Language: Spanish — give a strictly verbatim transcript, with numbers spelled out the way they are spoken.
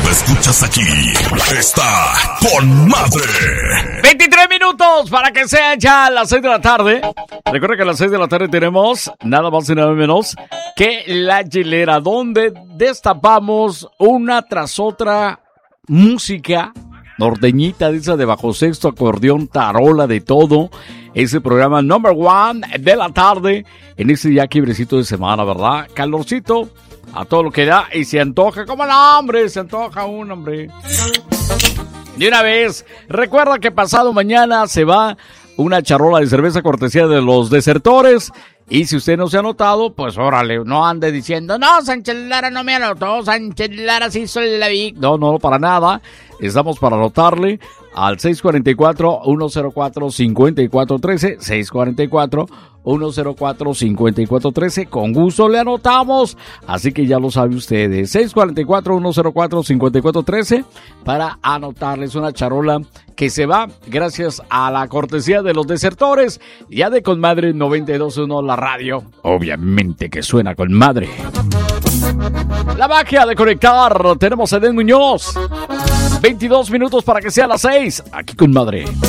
lo escuchas aquí. Está con madre. veintitrés minutos para que sean ya las seis de la tarde. Recuerda que a las seis de la tarde tenemos nada más y nada menos que La Hielera, donde destapamos una tras otra música norteñita, dice, de bajo sexto, acordeón, tarola, de todo. Ese programa number one de la tarde en este ya quibrecito de semana, ¿verdad? Calorcito a todo lo que da y se antoja, como no, hombre, se antoja un hombre. De una vez, recuerda que pasado mañana se va una charola de cerveza cortesía de los desertores. Y si usted no se ha anotado, pues órale, no ande diciendo, no, Sánchez Lara no me anotó, Sánchez Lara sí soy la Vic. No, no, para nada. Estamos para anotarle al seis cuatro cuatro, uno cero cuatro, cinco cuatro uno tres, seis cuatro cuatro, uno cero cuatro, cinco cuatro uno tres. Con gusto le anotamos. Así que ya lo sabe ustedes. seis cuatro cuatro, uno cero cuatro, cinco cuatro uno tres para anotarles una charola que se va gracias a la cortesía de los desertores. Ya de Con Madre noventa y dos punto uno, la radio. Obviamente que suena con madre. La magia de conectar. Tenemos a Edén Muñoz. veintidós minutos para que sea las seis. Aquí con madre.